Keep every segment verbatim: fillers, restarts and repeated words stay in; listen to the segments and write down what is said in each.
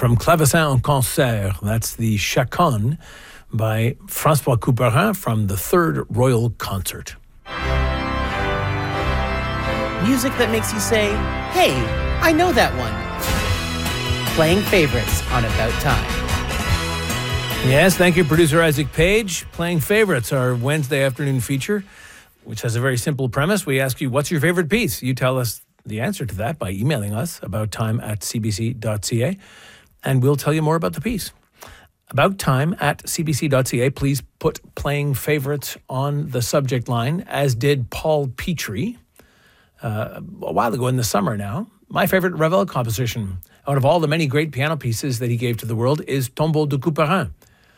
from Clavecin en Concert. That's the Chaconne by François Couperin from the Third Royal Concert. Music that makes you say, hey, I know that one. Playing favorites on About Time. Yes, thank you, producer Isaac Page. Playing Favorites, our Wednesday afternoon feature, which has a very simple premise. We ask you, what's your favorite piece? You tell us the answer to that by emailing us, abouttime at c b c dot c a, and we'll tell you more about the piece. Abouttime at c b c dot c a. Please put Playing Favorites on the subject line, as did Paul Petrie uh, a while ago in the summer now. My favorite Ravel composition out of all the many great piano pieces that he gave to the world is Tombeau de Couperin.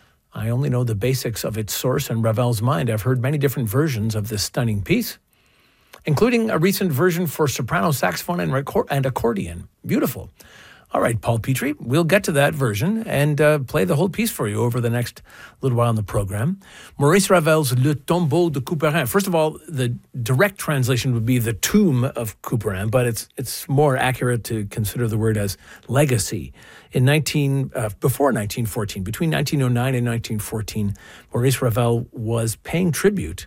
I only know the basics of its source and Ravel's mind. I've heard many different versions of this stunning piece, including a recent version for soprano, saxophone, and, record- and accordion. Beautiful. All right, Paul Petrie, we'll get to that version and uh, play the whole piece for you over the next little while in the program. Maurice Ravel's Le Tombeau de Couperin. First of all, the direct translation would be the tomb of Couperin, but it's it's more accurate to consider the word as legacy. In nineteen uh, before nineteen fourteen, between nineteen oh nine and nineteen fourteen, Maurice Ravel was paying tribute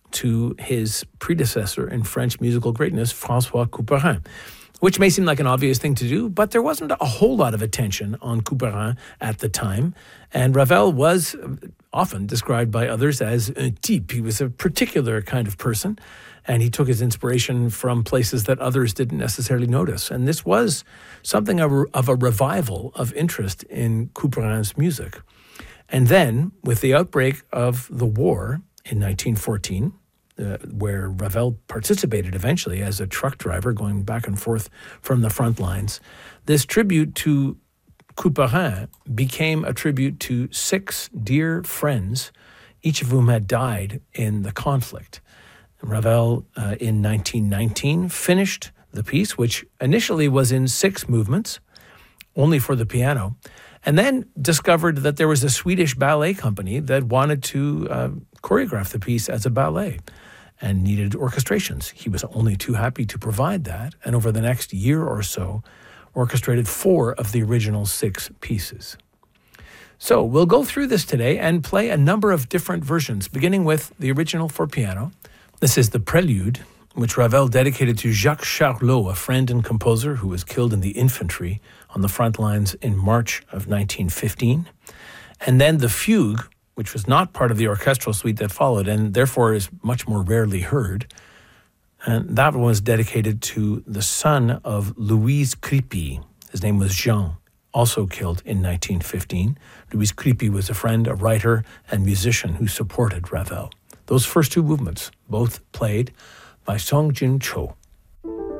to his predecessor in French musical greatness, François Couperin, which may seem like an obvious thing to do, but there wasn't a whole lot of attention on Couperin at the time. And Ravel was often described by others as un type. He was a particular kind of person, and he took his inspiration from places that others didn't necessarily notice. And this was something of a, of a revival of interest in Couperin's music. And then, with the outbreak of the war in nineteen fourteen, Uh, where Ravel participated eventually as a truck driver going back and forth from the front lines, this tribute to Couperin became a tribute to six dear friends, each of whom had died in the conflict. Ravel, uh, in nineteen nineteen, finished the piece, which initially was in six movements, only for the piano, and then discovered that there was a Swedish ballet company that wanted to uh, choreograph the piece as a ballet and needed orchestrations. He was only too happy to provide that, and over the next year or so, orchestrated four of the original six pieces. So we'll go through this today and play a number of different versions, beginning with the original for piano. This is the Prelude, which Ravel dedicated to Jacques Charlot, a friend and composer who was killed in the infantry on the front lines in March of nineteen fifteen. And then the Fugue, which was not part of the orchestral suite that followed and therefore is much more rarely heard. And that was dedicated to the son of Louise Cripy. His name was Jean, also killed in nineteen fifteen. Louise Cripy was a friend, a writer, and musician who supported Ravel. Those first two movements, both played by Song Jin Cho.